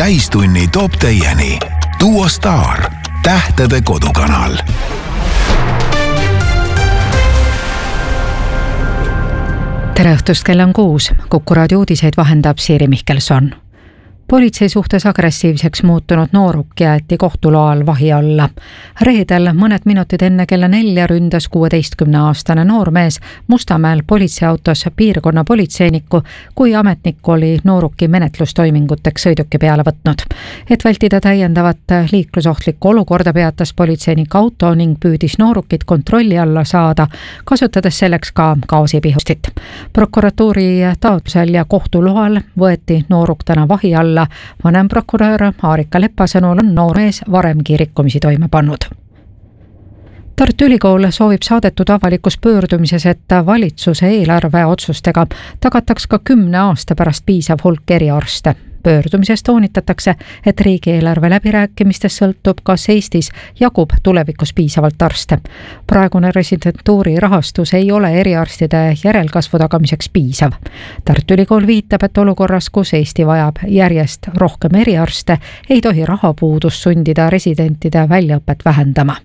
täistunni toob teieni Duo Star, tähtede kodukanal. Tere õhtust, kell on 6. Kuku raadio uudiseid vahendab Siiri Mihkelson. Politsei suhtes agressiivseks muutunud nooruk jäeti kohtuloal vahi alla. Reedel mõned minutid enne kella 4 ründas 16-aastane noormees Mustamäel politseiautos piirkonna politseinikku, kui ametnik oli nooruki menetlustoiminguteks sõiduki peale võtnud. Et vältida täiendavat liiklusohtlikku olukorda, peatas politseinik auto ning püüdis noorukit kontrolli alla saada, kasutades selleks ka gaasipihustit. Prokuratuuri taotlusel ja kohtuloal võeti nooruk täna vahi alla. Vanemprokurör Aarika Leppa sõnul on noormees varemgi rikkumisi toime pannud. Tartu Ülikool soovib saadetud avalikus pöördumises, et valitsuse eelarve otsustega tagataks ka 10 aasta pärast piisav hulk eriarste. Pöördumises toonitatakse, et riigieelarve läbirääkimistes sõltub, kas Eestis jagub tulevikus piisavalt arste. Praegune residentuuri rahastus ei ole eriarstide järelkasvu tagamiseks piisav. Tartu Ülikool viitab, et olukorras, kus Eesti vajab järjest rohkem eriarste, ei tohi rahapuudus sundida residentide väljaõpet vähendama.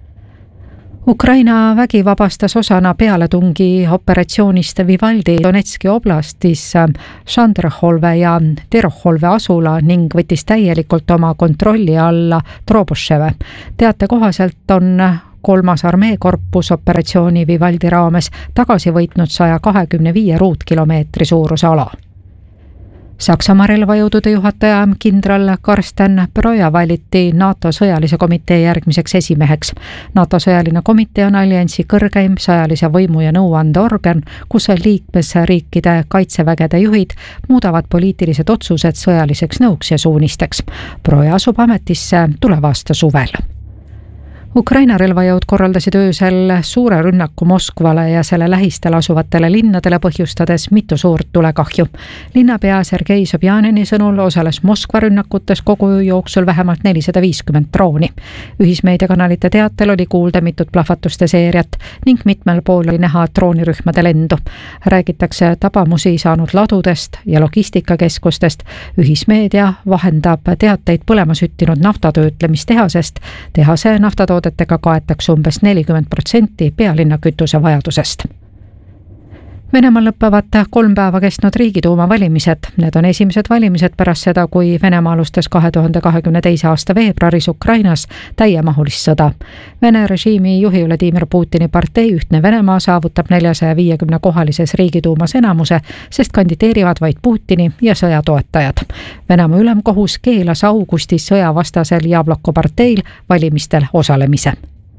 Ukraina vägi vabastas osana pealetungi operatsioonist Vivaldi Donetski oblastis Šandrõholve ja Teroholve asula ning võttis täielikult oma kontrolli alla Troboševe. Teate kohaselt on 3. armeekorpus operatsiooni Vivaldi raames tagasi võitnud 125 ruutkilomeetri suuruse ala. Saksamaa relvajõudude juhataja kindral Karsten Broja valiti NATO sõjalise komitee järgmiseks esimeheks. NATO sõjaline komitee on alliansi kõrgeim sõjalise võimu ja nõuandeorgan, kus liikmesriikide kaitsevägede juhid muudavad poliitilised otsused sõjaliseks nõuks ja suunisteks. Broja asub ametisse tuleva aasta suvel. Ukraina relvajõud korraldasid öösel suure rünnaku Moskvale ja selle lähistel asuvatele linnadele, põhjustades mitu suurt tulekahju. Linnapea Sergei Sobjanini sõnul osales Moskva rünnakutes kogu öö jooksul vähemalt 450 drooni. Ühismeediakanalite teatel oli kuulda mitut plahvatuste seeriat ning mitmel pool oli näha droonirühmade lendu. Räägitakse tabamusi saanud ladudest ja logistikakeskustest. Ühismeedia vahendab teateid põlema süttinud naftatöötlemistehasest. Tehase naftatoodetega kaetakse umbes 40% pealinna kütuse vajadusest. Venemaal lõppevad 3 päeva kestnud riigiduuma valimised. Need on esimesed valimised pärast seda, kui Venemaa alustas 2022. aasta veebruaris Ukrainas täiemahulist sõda. Vene režiimi juhi Vladimir Putini partei Ühtne Venemaa saavutab 450 kohalises riigiduumas enamuse, sest kandideerivad vaid Putini ja sõja toetajad. Venemaa ülemkohus keelas augustis sõjavastasel Jabloko parteil valimistel osalemise.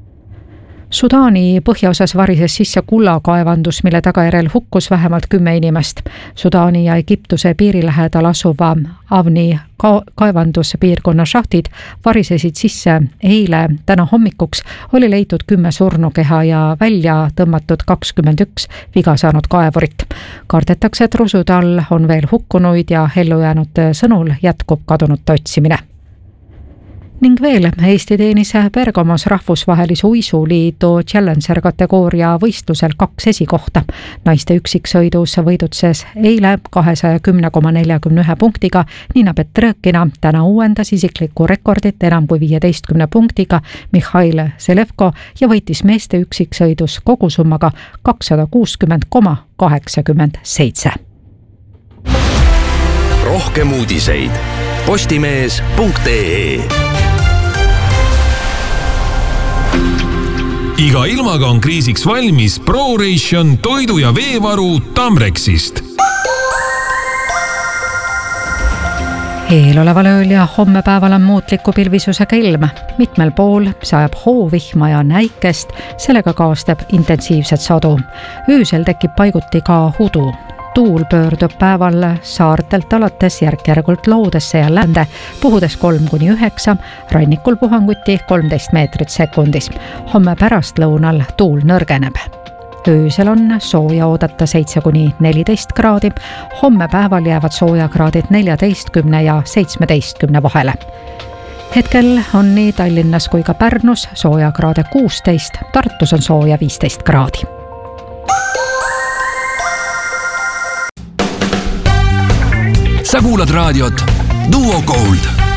Sudaani põhjaosas varises sisse kullakaevandus, mille tagajärjel hukkus vähemalt 10 inimest. Sudaani ja Egiptuse piiri lähedal asuva Avni kaevanduspiirkonna šahtid varisesid sisse eile. Täna hommikuks oli leitud 10 surnukeha ja välja tõmmatud 21 viga saanud kaevurit. Kardetakse, et rusude all on veel hukkunuid ja ellujäänute sõnul jätkub kadunute otsimine. Ning veel, Eesti teenis Bergamos rahvusvahelise uisuliidu Challenger kategooria võistlusel 2 esikohta. Naiste üksiksõidus võidutses eile 210,41 punktiga Nina Petrõkina. Täna uuendas isiklikku rekordit enam kui 15 punktiga Mihhail Selevko ja võitis meeste üksiksõidus kogusummaga 260,87. Rohkem uudiseid postimees.ee. Iga ilmaga on kriisiks valmis ProRation toidu- ja veevaru Tamrexist. Eeloleval ööl ja homme päeval on muutliku pilvisusega ilm. Mitmel pool sajab hoovihma ja näikest, sellega kaastab intensiivset sadu. Öösel tekib paiguti ka hudu. Tuul pöördub päeval saartelt alates järk-järgult loodesse ja läände, puhudes 3-9, rannikul puhanguti 13 meetrit sekundis. Homme pärastlõunal tuul nõrgeneb. Öösel on sooja oodata 7-14 kraadi, homme päeval jäävad soojakraadid 14 ja 17 vahele. Hetkel on nii Tallinnas kui ka Pärnus soojakraade 16, Tartus on sooja 15 kraadi. Sa kuulad raadiot Duo Gold